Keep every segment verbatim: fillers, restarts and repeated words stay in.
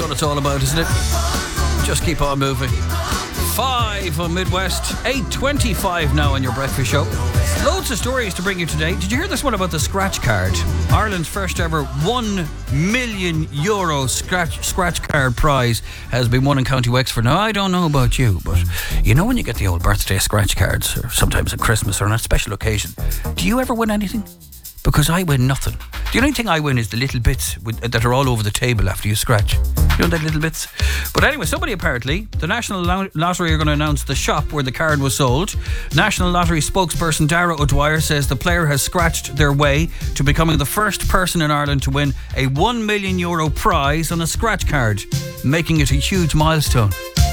what it's all about, isn't it? Just keep on moving. Five on Midwest, eight twenty-five now on your breakfast show. Loads of stories to bring you today. Did you hear this one about the scratch card? Ireland's first ever one million euro scratch scratch card prize has been won in County Wexford. Now, I don't know about you, but you know when you get the old birthday scratch cards, or sometimes at Christmas or on a special occasion, do you ever win anything? Because I win nothing. The only thing I win is the little bits with, that are all over the table after you scratch. You know, that little bits? But anyway, somebody apparently, the National Lottery are going to announce the shop where the card was sold. National Lottery spokesperson Dara O'Dwyer says the player has scratched their way to becoming the first person in Ireland to win a one million euro prize on a scratch card, making it a huge milestone.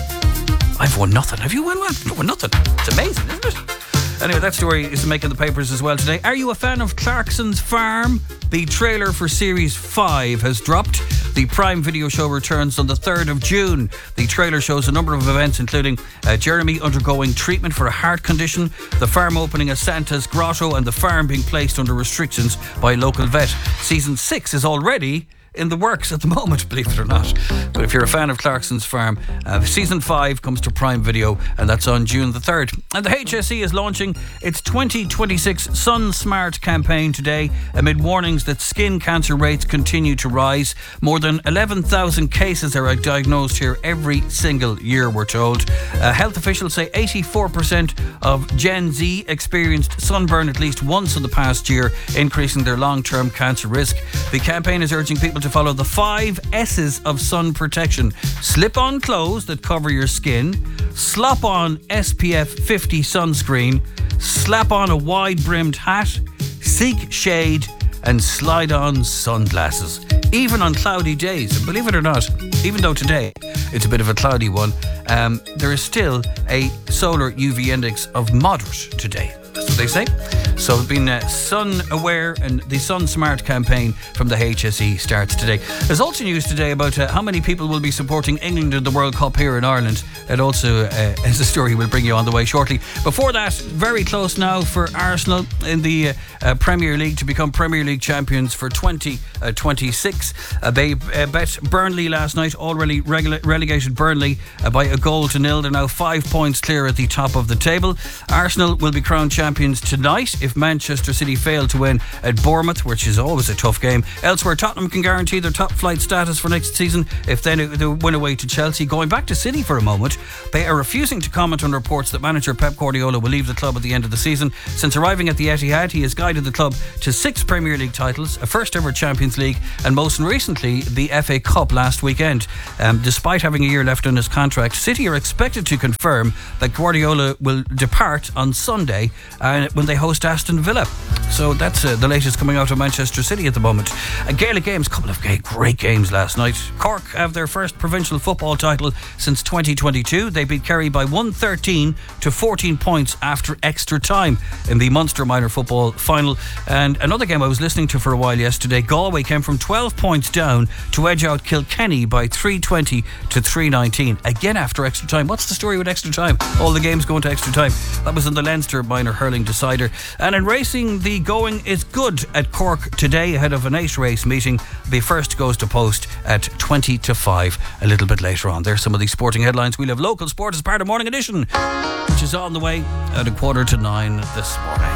I've won nothing. Have you won one? I've won nothing. It's amazing, isn't it? Anyway, that story is making the papers as well today. Are you a fan of Clarkson's Farm? The trailer for Series five has dropped. The Prime Video show returns on the third of June. The trailer shows a number of events, including uh, Jeremy undergoing treatment for a heart condition, the farm opening as Santa's Grotto, and the farm being placed under restrictions by a local vet. Season six is already in the works at the moment, believe it or not. But if you're a fan of Clarkson's Farm, uh, season five comes to Prime Video, and that's on June the third. And the H S E is launching its twenty twenty-six Sun Smart campaign today amid warnings that skin cancer rates continue to rise. More than eleven thousand cases are diagnosed here every single year, we're told. Uh, health officials say eighty-four percent of Gen Z experienced sunburn at least once in the past year, increasing their long-term cancer risk. The campaign is urging people to follow the five S's of sun protection. Slip on clothes that cover your skin, slop on S P F fifty sunscreen, slap on a wide-brimmed hat, seek shade, and slide on sunglasses. Even on cloudy days. And believe it or not, even though today it's a bit of a cloudy one, um, there is still a solar U V index of moderate today. That's what they say. So it's been uh, Sun Aware, and the Sun Smart campaign from the H S E starts today. There's also news today about uh, how many people will be supporting England in the World Cup here in Ireland. It also uh, is a story we'll bring you on the way shortly. Before that, very close now for Arsenal in the uh, uh, Premier League to become Premier League champions for twenty twenty-six. Uh, they uh, bet Burnley last night, already regula- relegated Burnley uh, by a goal to nil. They're now five points clear at the top of the table. Arsenal will be crowned champions tonight if Manchester City fail to win at Bournemouth, which is always a tough game. Elsewhere, Tottenham can guarantee their top flight status for next season if they, they win away to Chelsea. Going back to City for a moment, they are refusing to comment on reports that manager Pep Guardiola will leave the club at the end of the season. Since arriving at the Etihad, he has guided the club to six Premier League titles, a first ever Champions League, and most recently the F A Cup last weekend. Um, despite having a year left on his contract, City are expected to confirm that Guardiola will depart on Sunday uh, when they host Aston Villa. So that's uh, the latest coming out of Manchester City at the moment. A Gaelic games, couple of great games last night. Cork have their first provincial football title since twenty twenty-two. They beat Kerry by one hundred thirteen to fourteen points after extra time in the Munster Minor Football Final. And another game I was listening to for a while yesterday, Galway came from twelve points down to edge out Kilkenny by three twenty to three nineteen. Again after extra time. What's the story with extra time? All the games going to extra time. That was in the Leinster Minor Hurling Decider. And in racing, the going is good at Cork today ahead of an eight race meeting. The first goes to post at twenty to five a little bit later on. There's some of these sporting headlines. We'll have local sport as part of Morning Edition, which is on the way at a quarter to nine this morning.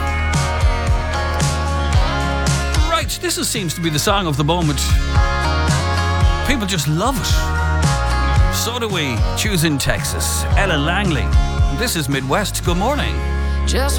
Right, this is, seems to be the song of the moment. People just love it. So do we. Choose in Texas. Ella Langley. This is Midwest. Good morning. Just